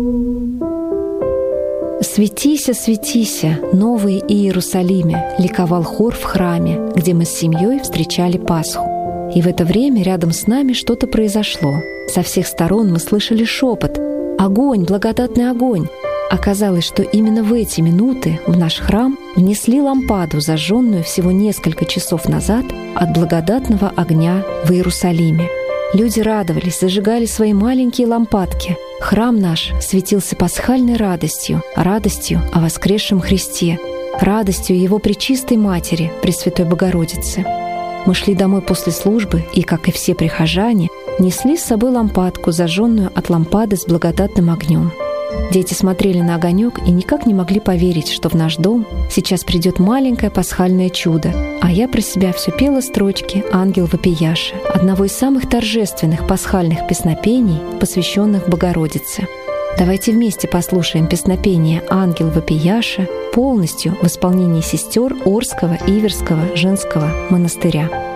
«Светися, светися, новый Иерусалиме!» — ликовал хор в храме, где мы с семьей встречали Пасху. И в это время рядом с нами что-то произошло. Со всех сторон мы слышали шепот: «Огонь, благодатный огонь!» Оказалось, что именно в эти минуты в наш храм внесли лампаду, зажженную всего несколько часов назад от благодатного огня в Иерусалиме. Люди радовались, зажигали свои маленькие лампадки. Храм наш светился пасхальной радостью, радостью о воскресшем Христе, радостью Его пречистой Матери, Пресвятой Богородицы. Мы шли домой после службы и, как и все прихожане, несли с собой лампадку, зажженную от лампады с благодатным огнем. Дети смотрели на огонек и никак не могли поверить, что в наш дом сейчас придет маленькое пасхальное чудо. А я про себя все пела строчки «Ангел вопияши», одного из самых торжественных пасхальных песнопений, посвященных Богородице. Давайте вместе послушаем песнопение «Ангел вопияши» полностью в исполнении сестер Орского Иверского женского монастыря.